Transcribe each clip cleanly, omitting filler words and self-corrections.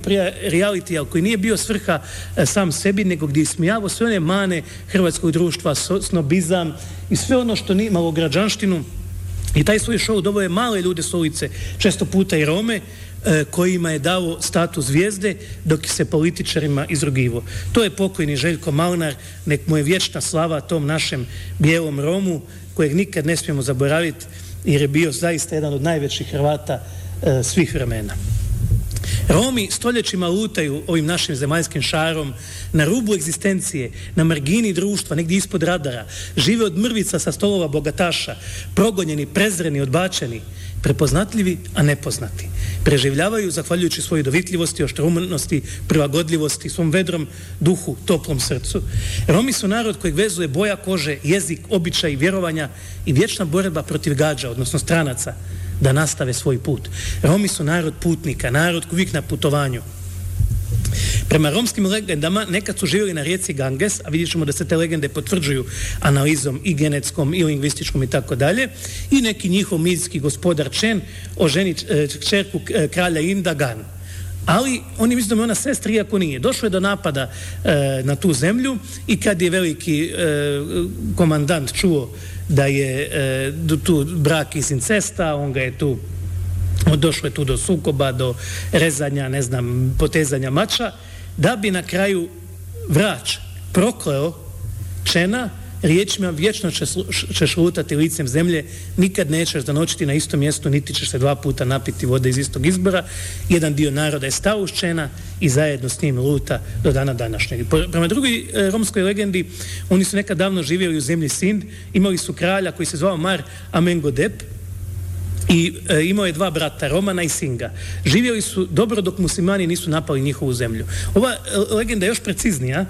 reality, ali koji nije bio svrha sam sebi, nego gdje ismijavo sve one mane hrvatskog društva, snobizam i sve ono što nije malograđanštinu. I taj svoj show dovoje male ljude s ulice, često puta i Rome, kojima je dao status zvijezde, dok se političarima izrugivo. To je pokojni Željko Malnar, nek mu je vječna slava tom našem bijelom Romu, kojeg nikad ne smijemo zaboraviti, jer je bio zaista jedan od najvećih Hrvata svih vremena. Romi stoljećima lutaju ovim našim zemaljskim šarom, na rubu egzistencije, na margini društva, negdje ispod radara, žive od mrvica sa stolova bogataša, progonjeni, prezreni, odbačeni, prepoznatljivi, a nepoznati. Preživljavaju zahvaljujući svojoj dovitljivosti, oštroumnosti, prilagodljivosti, svom vedrom duhu, toplom srcu. Romi su narod kojeg vezuje boja kože, jezik, običaj, vjerovanja i vječna borba protiv gađa, odnosno stranaca, da nastave svoj put. Romi su narod putnika, narod koji uvijek na putovanju. Prema romskim legendama nekad su živjeli na rijeci Ganges, a vidjet ćemo da se te legende potvrđuju analizom i genetskom i lingvističkom i tako dalje. I neki njihov mitski gospodar Čen oženi kćerku kralja Inda Gan. Ali oni misle da je ona sestra, iako nije. Došlo je do napada na tu zemlju i kad je veliki komandant čuo da je tu brak iz incesta, on ga je tu, došlo je tu do sukoba, do rezanja, ne znam, potezanja mača, da bi na kraju Vrač prokleo Čena riječima: vječno ćeš lutati licem zemlje, nikad nećeš zanoćiti na istom mjestu, niti ćeš se 2 puta napiti vode iz istog izbora. Jedan dio naroda je stao uz Čena i zajedno s njim luta do dana današnjeg. Prema drugoj romskoj legendi, oni su nekad davno živjeli u zemlji Sind, imali su kralja koji se zvao Mar Amengodep i imao je 2 brata, Romana i Singa. Živjeli su dobro dok muslimani nisu napali njihovu zemlju. Ova legenda je još preciznija,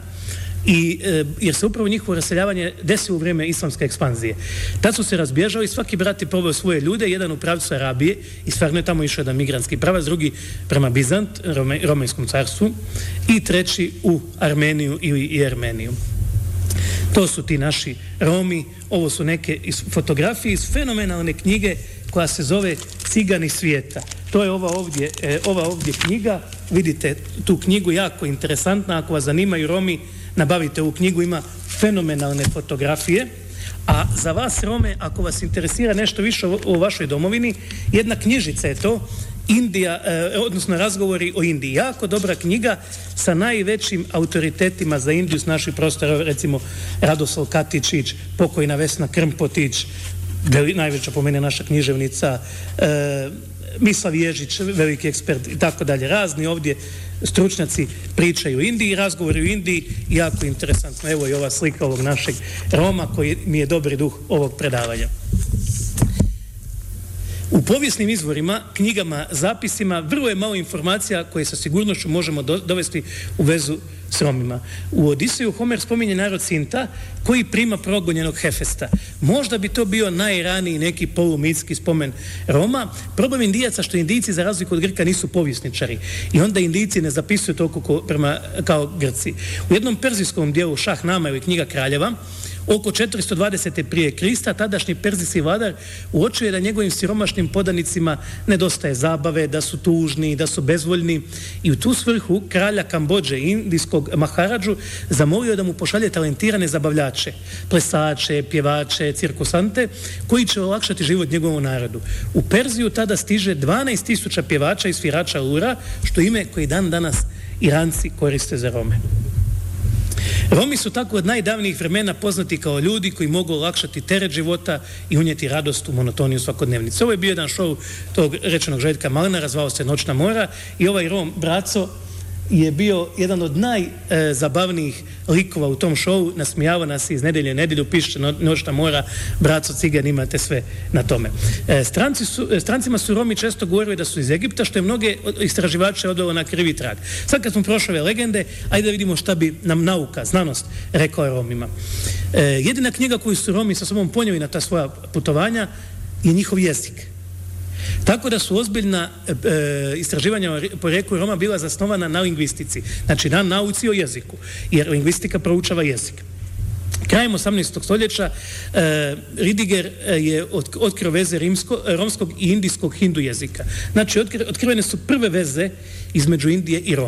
jer se upravo njihovo raseljavanje desilo u vrijeme islamske ekspanzije. Tad su se razbježali, svaki brat je poveo svoje ljude, jedan u pravcu Arabije i stvarno je tamo išao jedan migrantski pravac, drugi prema Bizant, Romejskom carstvu, i treći u Armeniju ili Armeniju. To su ti naši Romi. Ovo su neke fotografije iz fenomenalne knjige koja se zove Cigani svijeta. To je ova ovdje knjiga. Vidite tu knjigu, jako interesantna. Ako vas zanimaju Romi, nabavite ovu knjigu, ima fenomenalne fotografije. A za vas Rome, ako vas interesira nešto više o vašoj domovini, jedna knjižica je to, Indija, odnosno razgovori o Indiji. Jako dobra knjiga sa najvećim autoritetima za Indiju s naših prostora, recimo Radoslav Katičić, pokojna Vesna Krmpotić, najveća po mene naša književnica, Mislav Ježić, veliki ekspert i tako dalje. Razni ovdje stručnjaci pričaju o Indiji, razgovori o Indiji, jako interesantno. Evo i ova slika ovog našeg Roma koji mi je dobri duh ovog predavanja. U povijesnim izvorima, knjigama, zapisima, vrlo je malo informacija koje sa sigurnošću možemo dovesti u vezu s Romima. U Odiseju Homer spominje narod Sinta koji prima progonjenog Hefesta. Možda bi to bio najraniji neki polumitski spomen Roma. Problem Indijaca što Indijci za razliku od Grka nisu povjesničari i onda Indijci ne zapisuju toliko kao Grci. U jednom perzijskom dijelu Šahnama ili knjiga kraljeva oko 420. prije Krista tadašnji perzijski vladar uočuje da njegovim siromašnim podanicima nedostaje zabave, da su tužni, da su bezvoljni i u tu svrhu kralja Kambodže i indijskog Maharadžu zamolio da mu pošalje talentirane zabavljače, plesače, pjevače, cirkusante koji će olakšati život njegovom narodu. U Perziju tada stiže 12.000 pjevača i svirača lura, što ime koji dan danas Iranci koriste za Rome. Romi su tako od najdavnijih vremena poznati kao ljudi koji mogu olakšati teret života i unijeti radost u monotoniju svakodnevnice. Ovo je bio jedan show tog rečenog Željka Malnara, zvao se Noćna mora i ovaj Rom Braco je bio jedan od najzabavnijih likova u tom showu, nasmijava nas iz nedelje u nedjelju, piše Noćna mora, Braco, Cigan, imate sve na tome. Strancima su Romi često govorili da su iz Egipta, što je mnoge istraživače odvelo na krivi trag. Sad kad smo prošli ove legende, ajde da vidimo šta bi nam nauka, znanost rekla o Romima. Jedina knjiga koju su Romi sa sobom ponijeli na ta svoja putovanja je njihov jezik. Tako da su ozbiljna istraživanja po reku Roma bila zasnovana na lingvistici, znači na nauci o jeziku, jer lingvistika proučava jezik. Krajem 18. stoljeća Ridiger je otkrio veze romskog i indijskog hindu jezika. Znači, otkrivene su prve veze između Indije i Roma.